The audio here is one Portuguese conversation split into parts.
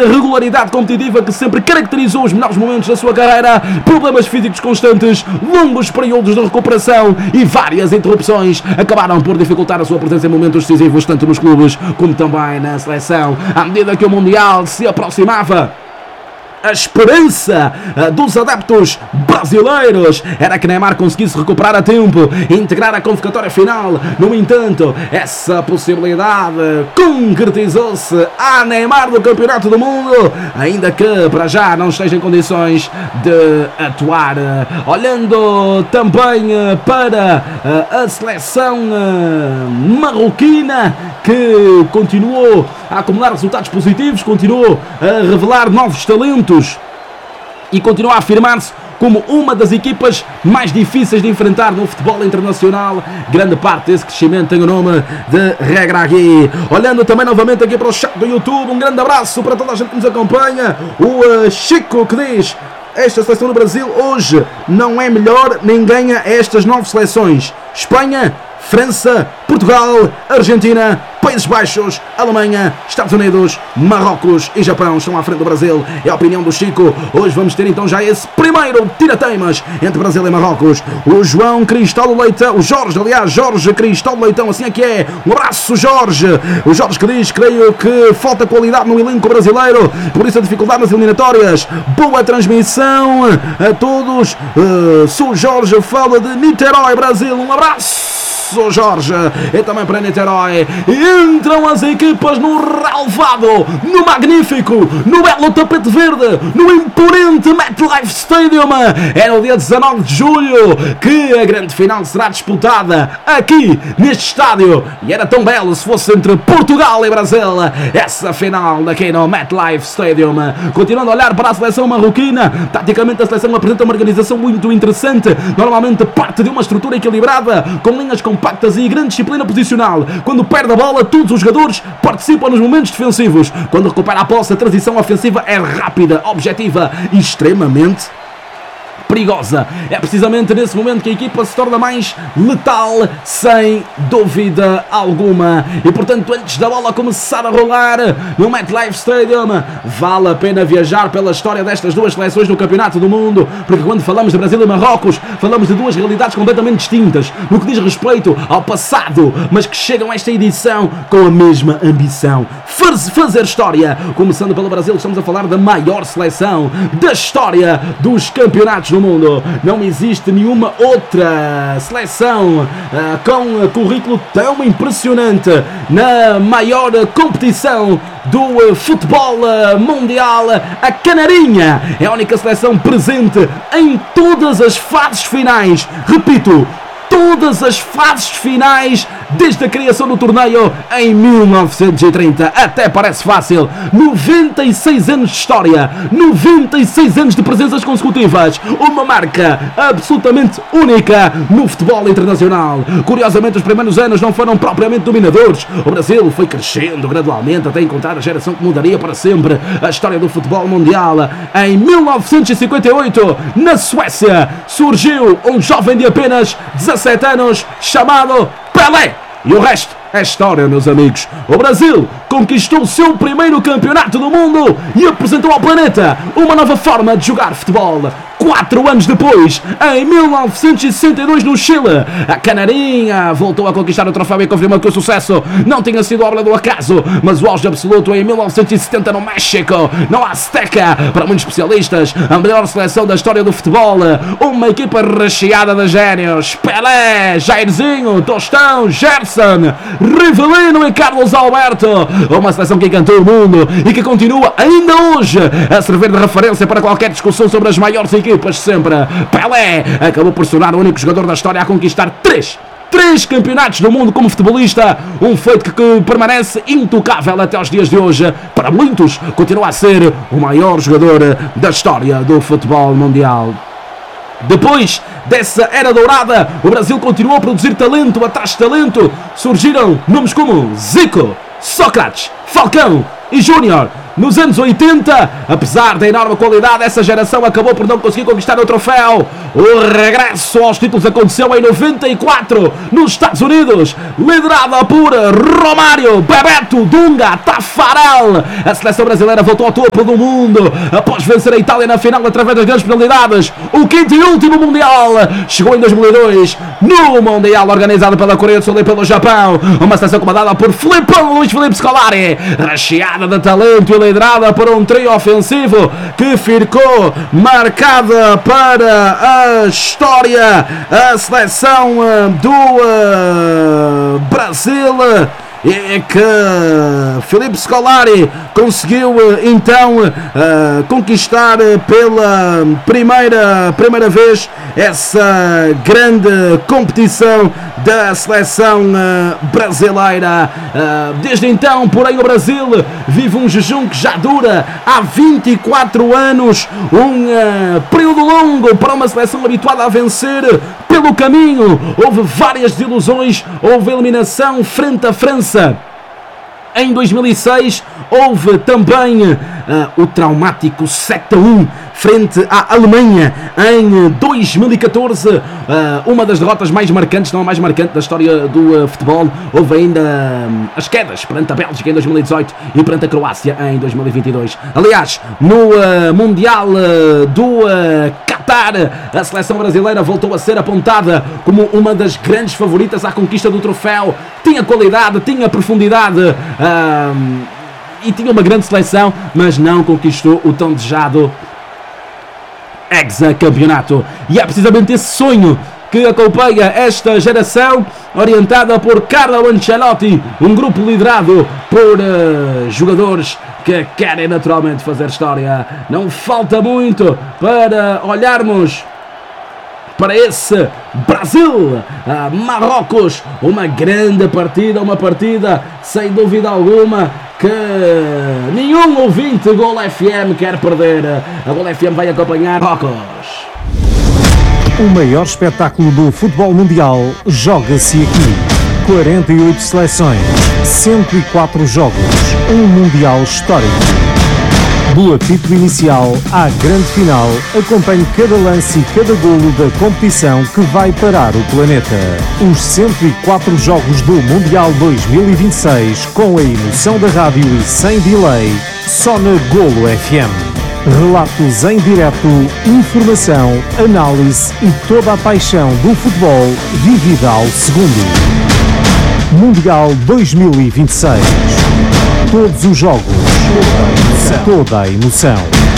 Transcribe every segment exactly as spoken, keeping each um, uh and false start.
regularidade competitiva que sempre caracterizou os melhores momentos da sua carreira, problemas físicos constantes, longos períodos de recuperação e várias interrupções acabaram por dificultar a sua presença em momentos decisivos, tanto nos clubes como também na seleção. À medida que o Mundial se aproximava, a esperança uh, dos adeptos brasileiros era que Neymar conseguisse recuperar a tempo e integrar a convocatória final. No entanto, essa possibilidade concretizou-se a Neymar do Campeonato do Mundo, ainda que para já não esteja em condições de atuar. Olhando também uh, para uh, a seleção uh, marroquina, que continuou a acumular resultados positivos, continuou a revelar novos talentos e continua a afirmar-se como uma das equipas mais difíceis de enfrentar no futebol internacional. Grande parte desse crescimento tem o nome de Regragui. Olhando também novamente aqui para o chat do YouTube, um grande abraço para toda a gente que nos acompanha. O uh, Chico, que diz: esta seleção do Brasil hoje não é melhor nem ganha estas nove seleções: Espanha, França, Portugal, Argentina, Países Baixos, Alemanha, Estados Unidos, Marrocos e Japão estão à frente do Brasil. É a opinião do Chico. Hoje vamos ter então já esse primeiro tira-teimas entre Brasil e Marrocos. O João Cristóvão Leitão, o Jorge, aliás, Jorge Cristóvão Leitão, assim é que é. Um abraço, Jorge. O Jorge que diz: creio que falta qualidade no elenco brasileiro, por isso a dificuldade nas eliminatórias. Boa transmissão a todos. Uh, sou Jorge, fala de Niterói, Brasil. Um abraço, Jorge, e também para Niterói. Entram as equipas no relvado, no magnífico, no belo tapete verde, no imponente MetLife Stadium. É no dia dezanove de julho que a grande final será disputada aqui neste estádio, e era tão belo se fosse entre Portugal e Brasil, essa final daqui no MetLife Stadium. Continuando a olhar para a seleção marroquina, taticamente a seleção apresenta uma organização muito interessante, normalmente parte de uma estrutura equilibrada, com linhas compactas e grande disciplina posicional. Quando perde a bola, todos os jogadores participam nos momentos defensivos. Quando recupera a posse, a transição ofensiva é rápida, objetiva e extremamente perigosa. É precisamente nesse momento que a equipa se torna mais letal, sem dúvida alguma. E portanto, antes da bola começar a rolar no MetLife Stadium, vale a pena viajar pela história destas duas seleções no Campeonato do Mundo, porque quando falamos de Brasil e Marrocos, falamos de duas realidades completamente distintas no que diz respeito ao passado, mas que chegam a esta edição com a mesma ambição: fazer história. Começando pelo Brasil, estamos a falar da maior seleção da história dos campeonatos do mundo. Não existe nenhuma outra seleção uh, com currículo tão impressionante na maior competição do uh, futebol uh, mundial. A Canarinha é a única seleção presente em todas as fases finais. Repito, todas as fases finais desde a criação do torneio em mil novecentos e trinta. Até parece fácil. noventa e seis anos de história, noventa e seis anos de presenças consecutivas, uma marca absolutamente única no futebol internacional. Curiosamente, os primeiros anos não foram propriamente dominadores. O Brasil foi crescendo gradualmente até encontrar a geração que mudaria para sempre a história do futebol mundial. Em mil novecentos e cinquenta e oito, na Suécia, surgiu um jovem de apenas dezassete anos chamado Pelé. E o resto é história, meus amigos. O Brasil conquistou o seu primeiro campeonato do mundo e apresentou ao planeta uma nova forma de jogar futebol. Quatro anos depois, em mil novecentos e sessenta e dois, no Chile, a Canarinha voltou a conquistar o troféu e confirmou que o sucesso não tinha sido obra do acaso, mas o auge absoluto em mil novecentos e setenta no México, no Azteca. Para muitos especialistas, a melhor seleção da história do futebol, uma equipa recheada de génios: Pelé, Jairzinho, Tostão, Gerson, Rivelino e Carlos Alberto. Uma seleção que encantou o mundo e que continua ainda hoje a servir de referência para qualquer discussão sobre as maiores equipas sempre. Pelé acabou por se tornar o único jogador da história a conquistar três Três campeonatos do mundo como futebolista, um feito que, que permanece intocável até aos dias de hoje. Para muitos, continua a ser o maior jogador da história do futebol mundial. Depois dessa era dourada, o Brasil continuou a produzir talento atrás de talento. Surgiram nomes como Zico, Sócrates, Falcão e Júnior. nos anos oitenta. Apesar da enorme qualidade, essa geração acabou por não conseguir conquistar o troféu. O regresso aos títulos aconteceu em noventa e quatro nos Estados Unidos, liderada por Romário, Bebeto, Dunga, Tafarel. A seleção brasileira voltou ao topo do mundo após vencer a Itália na final através das grandes penalidades. O quinto e último Mundial chegou em dois mil e dois no Mundial organizado pela Coreia do Sul e pelo Japão. Uma seleção comandada por Filipão Luís Filipe Scolari, recheada de talento e liderada por um trio ofensivo que ficou marcada para a história. A seleção do uh, Brasil, é que Filipe Scolari conseguiu então uh, conquistar pela primeira, primeira vez essa grande competição da seleção uh, brasileira. Uh, desde então, porém, o Brasil vive um jejum que já dura há vinte e quatro anos, um uh, período longo para uma seleção habituada a vencer. Pelo caminho houve várias desilusões, houve eliminação frente à França. Em dois mil e seis houve também uh, o traumático sete a um frente à Alemanha. Em dois mil e catorze, uh, uma das derrotas mais marcantes, não a mais marcante da história do uh, futebol. Houve ainda uh, as quedas perante a Bélgica em dois mil e dezoito e perante a Croácia em dois mil e vinte e dois. Aliás, no uh, Mundial uh, do uh, Qatar, a seleção brasileira voltou a ser apontada como uma das grandes favoritas à conquista do troféu. Tinha qualidade, tinha profundidade uh, e tinha uma grande seleção, mas não conquistou o tão desejado hexacampeonato. E é precisamente esse sonho que acompanha esta geração, orientada por Carlo Ancelotti, um grupo liderado por uh, jogadores que querem naturalmente fazer história. Não falta muito para olharmos para esse Brasil, uh, Marrocos, uma grande partida, uma partida sem dúvida alguma que nenhum ouvinte Gol F M quer perder. A Gol F M vai acompanhar Marrocos. O maior espetáculo do futebol mundial joga-se aqui. quarenta e oito seleções, cento e quatro jogos, um mundial histórico. Do apito inicial à grande final, acompanhe cada lance e cada golo da competição que vai parar o planeta. Os cento e quatro jogos do Mundial dois mil e vinte e seis, com a emoção da rádio e sem delay, só na Golo F M. Relatos em direto, informação, análise e toda a paixão do futebol vivida ao segundo. Mundial dois mil e vinte e seis. Todos os jogos, toda a emoção.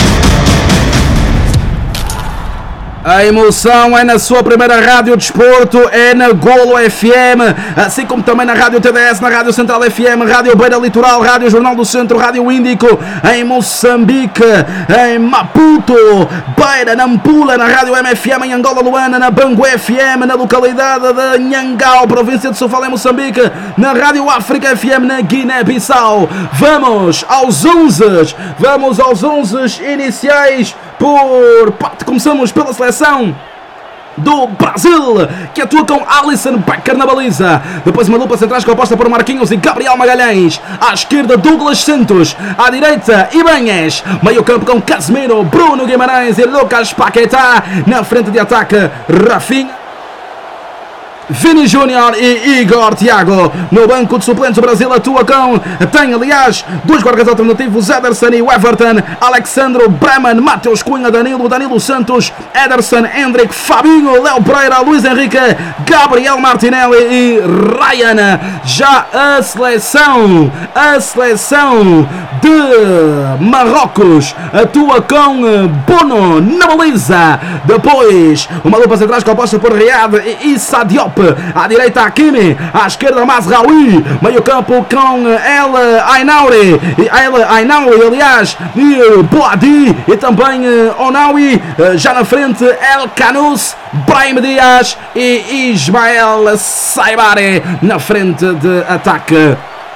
A emoção é na sua primeira rádio de desporto, é na Golo F M, assim como também na Rádio T D S, na Rádio Central F M, Rádio Beira Litoral, Rádio Jornal do Centro, Rádio Índico, em Moçambique, em Maputo, Beira, Nampula, na Rádio M F M, em Angola, Luana, na Bangu F M, na localidade de Nhangao, província de Sofala, em Moçambique, na Rádio África F M, na Guiné-Bissau. Vamos aos onze, vamos aos onze iniciais. Por começamos pela seleção do Brasil, que atua com Alisson Becker na baliza. Depois uma dupla centrais composta por Marquinhos e Gabriel Magalhães. À esquerda, Douglas Santos. À direita, Ibanez. Meio campo com Casemiro, Bruno Guimarães e Lucas Paquetá. Na frente de ataque, Rafinha, Vini Júnior e Igor Thiago. No banco de suplentes, o Brasil atua com, tem aliás dois guardas alternativos, Ederson e Everton, Alexandro, Bremen, Mateus Cunha, Danilo, Danilo Santos, Ederson, Hendrick, Fabinho, Léo Pereira, Luís Henrique, Gabriel Martinelli e Ryan. Já a seleção, a seleção de Marrocos atua com Bono na baliza. Depois uma dupla centrais composta por Riad e Issa Diop. À direita, Hakimi. À esquerda, Mazraoui. Meio campo com El Ainauri. El Ainauri, aliás, e Boadi. E também Onawi. Já na frente, El Kanous, Brahim Dias e Ismael Saibari na frente de ataque.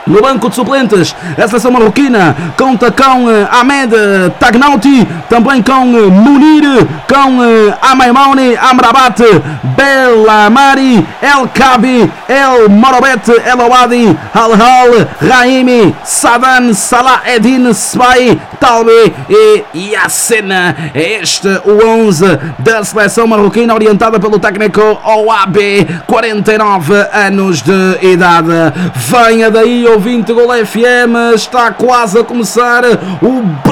No banco de suplentes, a seleção marroquina conta com uh, Ahmed Tagnouti, também com uh, Munir, com uh, Amaimouni, Amrabat, Belamari, El Kabi, El Morobet, El Awadi, Al-Hal, Raimi, Sadan, Salah Edin, Sbai, Talbi e Yassin. Este o onze da seleção marroquina, orientada pelo técnico Ouabi, quarenta e nove anos de idade. Venha daí, ouvinte Gol F M, está quase a começar o